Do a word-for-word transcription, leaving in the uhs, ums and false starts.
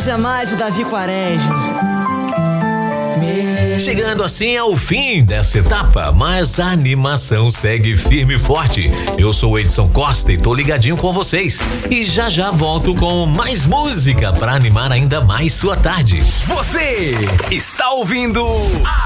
hoje é mais o Davi Quaresma. Chegando assim ao fim dessa etapa, mas a animação segue firme e forte. Eu sou o Edson Costa e tô ligadinho com vocês. E já já volto com mais música para animar ainda mais sua tarde. Você está ouvindo